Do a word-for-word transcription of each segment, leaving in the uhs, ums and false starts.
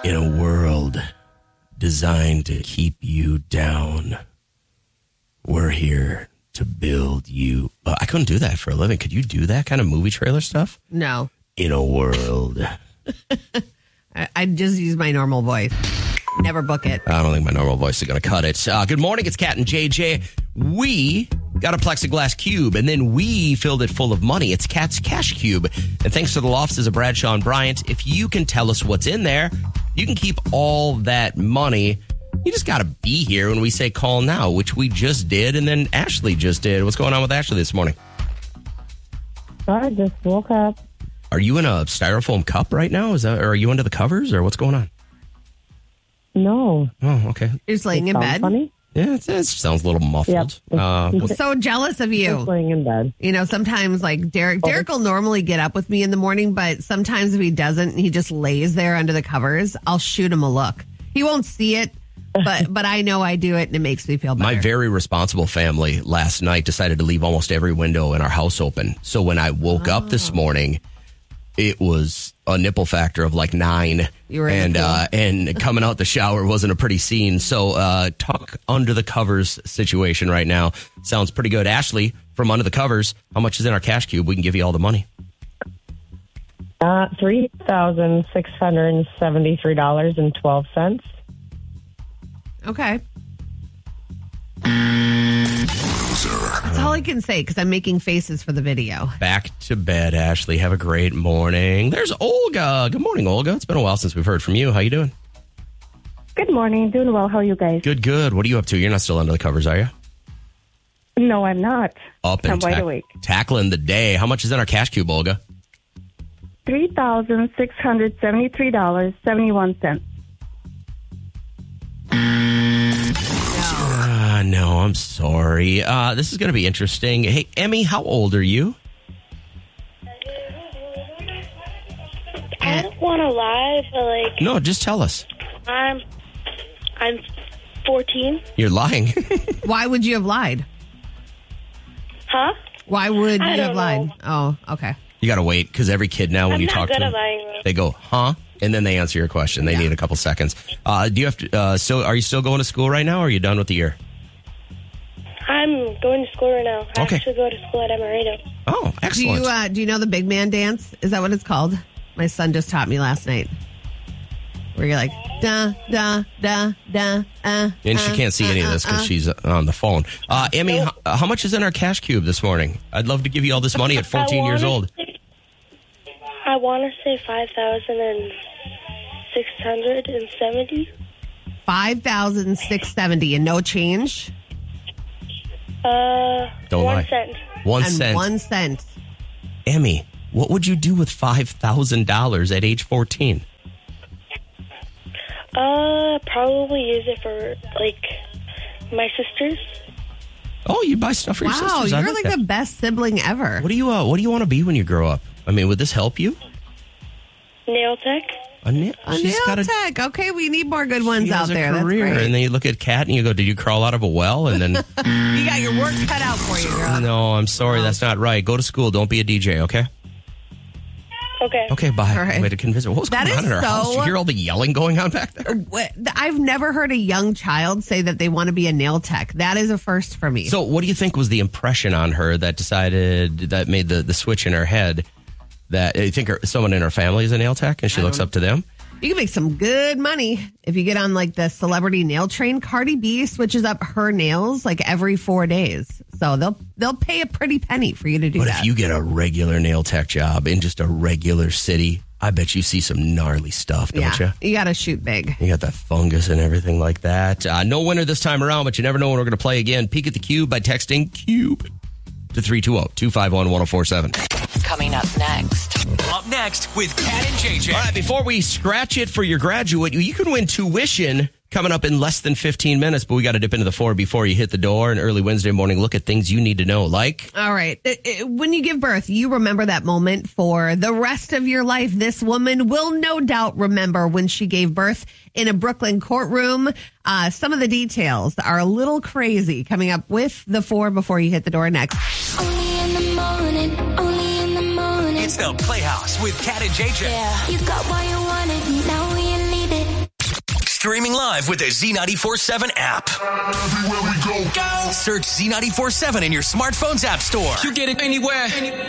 In a world designed to keep you down, we're here to build you. Uh, I couldn't do that for a living. Could you do that kind of movie trailer stuff? No. In a world. I, I just use my normal voice. Never book it. I don't think my normal voice is going to cut it. Uh, good morning. It's Kat and J J. We got a plexiglass cube, and then we filled it full of money. It's Kat's Cash Cube. And thanks to the offices of Bradshaw and Bryant, if you can tell us what's in there, you can keep all that money. You just got to be here when we say call now, which we just did, and then Ashley just did. What's going on with Ashley this morning? I just woke up. Are you in a styrofoam cup right now? Is that, or are you under the covers, or what's going on? No. Oh, okay. You're just laying It in sounds bed? Funny? Yeah, it, it sounds a little muffled. Yep. Uh, I'm so jealous of you. Just laying in bed. You know, sometimes like Derek, Derek will normally get up with me in the morning, but sometimes if he doesn't, and he just lays there under the covers, I'll shoot him a look. He won't see it, but but I know I do it, and it makes me feel better. My very responsible family last night decided to leave almost every window in our house open. So when I woke oh. up this morning, it was a nipple factor of like nine. You were and uh, and coming out the shower wasn't a pretty scene. So uh, talk under the covers situation right now. Sounds pretty good. Ashley, from under the covers, how much is in our cash cube? We can give you all the money. Uh, three thousand six hundred seventy-three dollars and twelve cents. Okay. That's all I can say because I'm making faces for the video. Back to bed, Ashley. Have a great morning. There's Olga. Good morning, Olga. It's been a while since we've heard from you. How you doing? Good morning. Doing well. How are you guys? Good, good. What are you up to? You're not still under the covers, are you? No, I'm not. Up and I'm wide ta- awake. Tackling the day. How much is in our cash cube, Olga? three thousand six hundred seventy-three dollars and seventy-one cents. Uh, no, I'm sorry. Uh, this is going to be interesting. Hey, Emmy, how old are you? I don't want to lie, but like... No, just tell us. I'm, I'm fourteen. You're lying. Why would you have lied? Huh? Why would I you don't have lied? know. Oh, okay. You got to wait because every kid now, when I'm you not talk good to at them, lying. they go, huh? And then they answer your question. They Yeah. need a couple seconds. Uh, do you have to, uh, still, are you still going to school right now or are you done with the year? I'm going to school right now. I Okay. actually go to school at Emerito. Oh, Do excellent. you uh, do you know the big man dance? Is that what it's called? My son just taught me last night. Where you're like da da da da. Uh, and she uh, can't see any of uh, this because uh, she's on the phone. Uh, Emmy, how, how much is in our cash cube this morning? I'd love to give you all this money at fourteen I years wanna old. Say, I want to say five thousand and six hundred and seventy. five thousand six seventy and no change. Uh, Don't one lie. cent. One and cent. one cent. Emmy, what would you do with five thousand dollars at age fourteen? Uh, probably use it for like my sisters. Oh, you buy stuff for your Wow, sisters. I you're like like that. the best sibling ever. What do you uh, What do you want to be when you grow up? I mean, would this help you? Nail tech. A, na- A she's nail got a, tech. Okay, we need more good ones she out has a there. That's career. great. And then you look at Kat and you go, "Did you crawl out of a well?" And then, You got your work cut out for you, girl. no, I'm sorry, that's not right. Go to school. Don't be a D J. Okay. Okay. Okay. Bye. All right. Way to convince her. What was That going on is in our house? so- You hear all the yelling going on back there? What- I've never heard a young child say that they want to be a nail tech. That is a first for me. So, what do you think was the impression on her that decided that made the, the switch in her head? That you think her, someone in her family is a nail tech, and she I looks don't- up to them. You can make some good money if you get on like the celebrity nail train. Cardi B switches up her nails like every four days. So they'll they'll pay a pretty penny for you to do But that. if you get a regular nail tech job in just a regular city, I bet you see some gnarly stuff, don't yeah, you? you got to shoot big. You got that fungus and everything like that. Uh, no winner this time around, but you never know when we're going to play again. Peek at the cube by texting CUBE to three two zero, two five one, one zero four seven. Coming up next. Up next with Kat and J J. All right, before we scratch it for your graduate, you can win tuition coming up in less than fifteen minutes, but we got to dip into the four before you hit the door. An early Wednesday morning look at things you need to know, like... All right. It- it- When you give birth, you remember that moment for the rest of your life. This woman will no doubt remember when she gave birth in a Brooklyn courtroom. Uh, some of the details are a little crazy. Coming up with the four before you hit the door next. Only in the morning, only in the morning. It's the Playhouse with Kat and J J. Yeah. You got what you wanted, now you need it. Streaming live with the Z ninety-four seven app. Everywhere we go. Go! Search Z ninety-four seven in your smartphone's app store. You get it anywhere.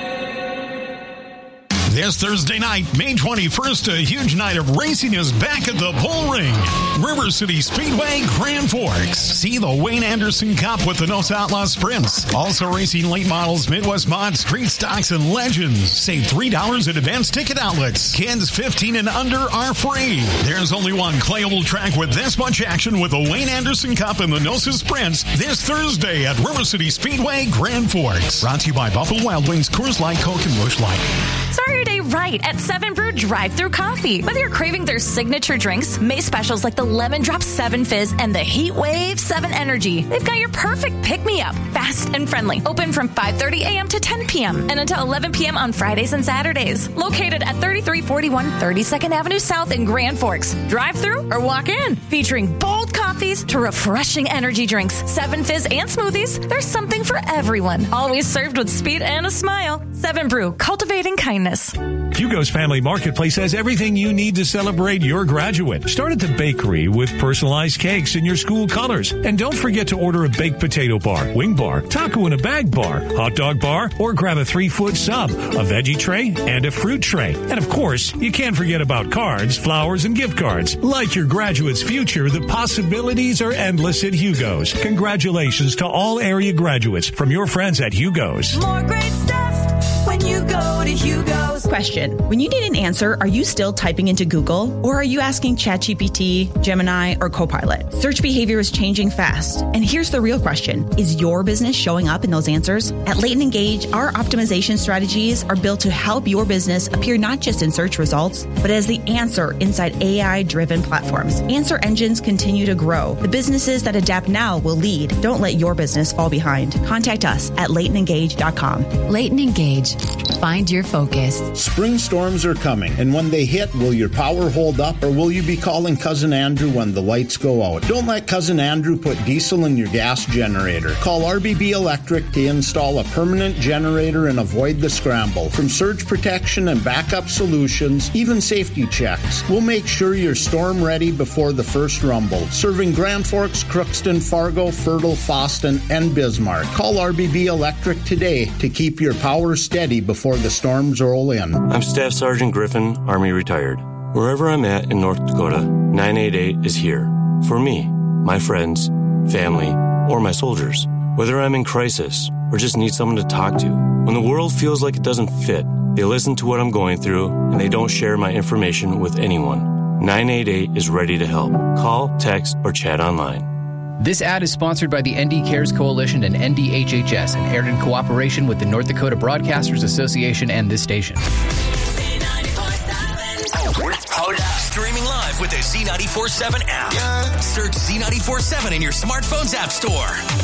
This Thursday night, May twenty-first, a huge night of racing is back at the Bull Ring. River City Speedway, Grand Forks. See the Wayne Anderson Cup with the Nos Outlaw Sprints. Also racing late models, Midwest Mod, Street Stocks, and Legends. Save three dollars at advanced ticket outlets. Kids fifteen and under are free. There's only one clay-oval track with this much action with the Wayne Anderson Cup and the Nos Sprints this Thursday at River City Speedway, Grand Forks. Brought to you by Buffalo Wild Wings, Coors Light, Coke, and Busch Light. Start your day right at Seven Brew Drive-Thru Coffee. Whether you're craving their signature drinks, May specials like the Lemon Drop seven Fizz and the Heat Wave seven Energy, they've got your perfect pick-me-up, fast and friendly. Open from five thirty a.m. to ten p.m. and until eleven p.m. on Fridays and Saturdays. Located at thirty-three forty-one thirty-second Avenue South in Grand Forks. Drive-thru or walk in. Featuring bold coffees to refreshing energy drinks, seven Fizz and smoothies, there's something for everyone. Always served with speed and a smile. Seven Brew, cultivating kindness. Hugo's Family Marketplace has everything you need to celebrate your graduate. Start at the bakery with personalized cakes in your school colors. And don't forget to order a baked potato bar, wing bar, taco in a bag bar, hot dog bar, or grab a three-foot sub, a veggie tray, and a fruit tray. And of course, you can't forget about cards, flowers, and gift cards. Like your graduate's future, the possibilities are endless at Hugo's. Congratulations to all area graduates from your friends at Hugo's. More great stuff when you go to Hugo's. Question. When you need an answer, are you still typing into Google or are you asking ChatGPT, Gemini, or Copilot? Search behavior is changing fast. And here's the real question. Is your business showing up in those answers? At Leighton Engage, our optimization strategies are built to help your business appear not just in search results, but as the answer inside A I-driven platforms. Answer engines continue to grow. The businesses that adapt now will lead. Don't let your business fall behind. Contact us at leighton engage dot com. Leighton Engage. Find your focus. Spring storms are coming, and when they hit, will your power hold up, or will you be calling Cousin Andrew when the lights go out? Don't let Cousin Andrew put diesel in your gas generator. Call R B B Electric to install a permanent generator and avoid the scramble. From surge protection and backup solutions, even safety checks, we'll make sure you're storm ready before the first rumble. Serving Grand Forks, Crookston, Fargo, Fertile, Foston, and Bismarck. Call R B B Electric today to keep your power steady before the storms roll in. I'm Staff Sergeant Griffin, Army retired. Wherever I'm at in North Dakota, nine eight eight is here. For me, my friends, family, or my soldiers. Whether I'm in crisis or just need someone to talk to. When the world feels like it doesn't fit, they listen to what I'm going through and they don't share my information with anyone. nine eight eight is ready to help. Call, text, or chat online. This ad is sponsored by the N D Cares Coalition and N D H H S and aired in cooperation with the North Dakota Broadcasters Association and this station. Streaming live with the Z ninety-four seven app. Search Z ninety-four seven in your smartphone's app store.